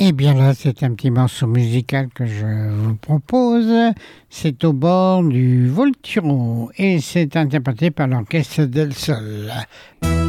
Et bien là, c'est un petit morceau musical que je vous propose. C'est au bord du Volturno et c'est interprété par l'Orchestre del Sol.